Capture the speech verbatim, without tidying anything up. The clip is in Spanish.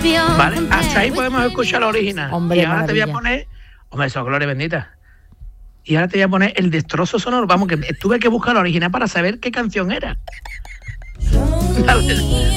Vale, hasta ahí podemos escuchar la original. Hombre, y ahora maravilla. te voy a poner, hombre, eso, gloria bendita. Y ahora te voy a poner el destrozo sonoro. Vamos, que tuve que buscar la original para saber qué canción era. Dale.